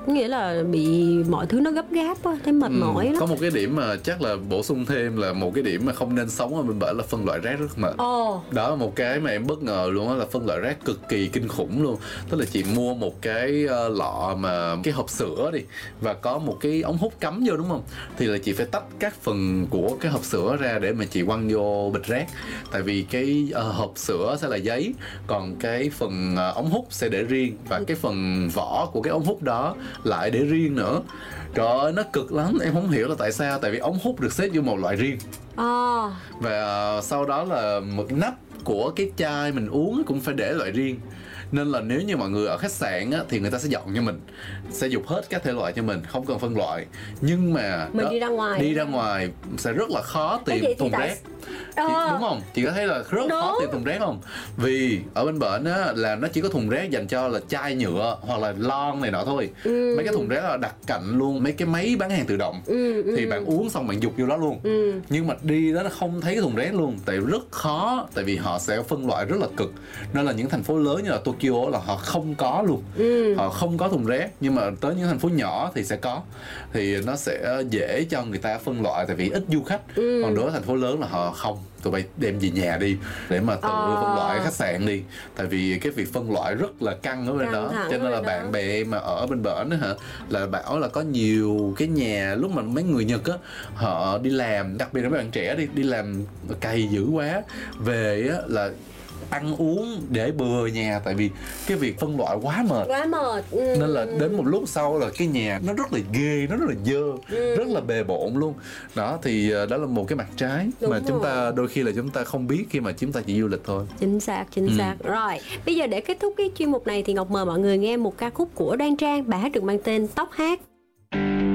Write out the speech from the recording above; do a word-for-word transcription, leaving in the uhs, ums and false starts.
nghĩa là bị mọi thứ nó gấp gáp á, thấy mệt Ừ, mỏi lắm. có một cái điểm mà chắc là bổ sung thêm là một cái điểm mà không nên sống ở bên bển là phân loại rác rất mệt. Ồ. Đó là một cái mà em bất ngờ luôn á, là phân loại rác cực kỳ kinh khủng luôn. Tức là chị mua một cái uh, lọ mà cái hộp sữa đi, và có một cái ống hút cắm vô đúng không, thì là chị phải tách các phần của cái hộp sữa ra để mà chị quăng vô bịch rác. Tại vì cái uh, hộp sữa sẽ là giấy, còn cái phần uh, ống hút sẽ để riêng, và cái phần vỏ của cái ống hút đó lại để riêng nữa. Trời ơi, nó cực lắm, em không hiểu là tại sao. Tại vì ống hút được xếp vô một loại riêng. À. Và uh, sau đó là một cái nắp của cái chai mình uống cũng phải để loại riêng. Nên là nếu như mọi người ở khách sạn á, thì người ta sẽ dọn cho mình, sẽ dục hết các thể loại cho mình, không cần phân loại. Nhưng mà mình đó, đi ra ngoài đi ra ngoài sẽ rất là khó tìm thùng rác. Ờ. Chị, đúng không? Chị có thấy là rất Đúng. khó tìm thùng rác không? Vì ở bên bển á là nó chỉ có thùng rác dành cho là chai nhựa hoặc là lon này nọ thôi. Ừ. Mấy cái thùng rác là đặt cạnh luôn mấy cái máy bán hàng tự động. Ừ, ừ. Thì bạn uống xong bạn dục vô đó luôn. Ừ. Nhưng mà đi đó nó không thấy cái thùng rác luôn. Tại rất khó. Tại vì họ sẽ phân loại rất là cực. Nên là những thành phố lớn như là Tokyo là họ không có luôn. Ừ. Họ không có thùng rác. Nhưng mà tới những thành phố nhỏ thì sẽ có. Thì nó sẽ dễ cho người ta phân loại. Tại vì ít du khách. Ừ. Còn đối với thành phố lớn là họ không, tụi bay đem về nhà đi để mà tự Ờ. phân loại khách sạn đi. Tại vì cái việc phân loại rất là căng ở bên Căng đó. thẳng Cho nên là ở đó. bạn bè mà ở bên bển á hả, là bảo là có nhiều cái nhà lúc mà mấy người Nhật á, họ đi làm, đặc biệt là mấy bạn trẻ đi đi làm cày dữ quá, về á là ăn uống để bừa nhà. Tại vì cái việc phân loại quá mệt, Quá mệt. Ừ. nên là đến một lúc sau là cái nhà nó rất là ghê, nó rất là dơ, Ừ. rất là bề bộn luôn. Đó thì uh, đó là một cái mặt trái Đúng mà rồi. chúng ta đôi khi là chúng ta không biết khi mà chúng ta chỉ du lịch thôi. Chính xác, chính Ừ. xác. Rồi, bây giờ để kết thúc cái chuyên mục này thì Ngọc mời mọi người nghe một ca khúc của Đoan Trang, bài hát được mang tên Tóc Hát.